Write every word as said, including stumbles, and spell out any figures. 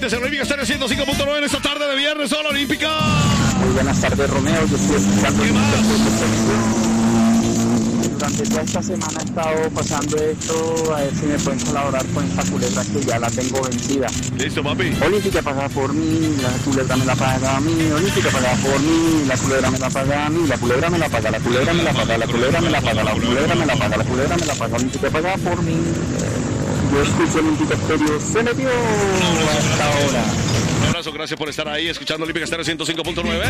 pendientes en Olímpica Estéreo ciento cinco punto nueve en esta tarde de viernes, Zona Olímpica. Muy buenas tardes, Romeo. Yo estoy escuchando. ¿Qué más? Durante toda esta semana he estado pasando esto, a ver si me pueden colaborar con esta culebra que ya la tengo vencida. Listo, papi. Olímpica paga por mí, la culebra me la paga a mí. Olímpica paga por mí, la culebra me la paga a mí. La culebra me la paga, la culebra me la paga, la culebra me la paga, la culebra me la paga, la culebra me la paga. Olímpica paga por mí. Yo escucho Olímpica Estéreo, se metió hasta ahora. Un abrazo, gracias por estar ahí escuchando Olímpica Estéreo ciento cinco punto nueve.